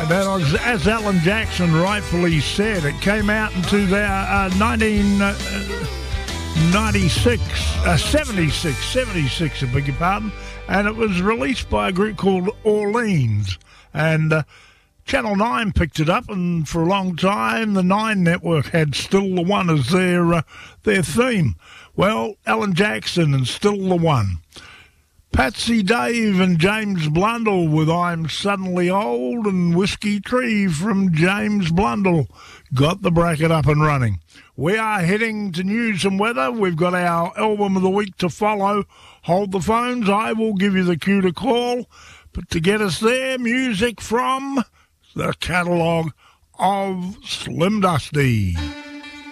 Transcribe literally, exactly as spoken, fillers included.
that was, as Alan Jackson rightfully said, it came out in two thousand, uh, nineteen ninety-six, uh, seventy-six, seventy-six, I beg your pardon, and it was released by a group called Orleans, and uh, Channel nine picked it up, and for a long time the Nine Network had Still the One as their, uh, their theme. Well, Alan Jackson and Still the One. Patsy Dave and James Blundell with I'm Suddenly Old, and Whiskey Tree from James Blundell got the bracket up and running. We are heading to news and weather. We've got our album of the week to follow. Hold the phones. I will give you the cue to call. But to get us there, music from the catalogue of Slim Dusty.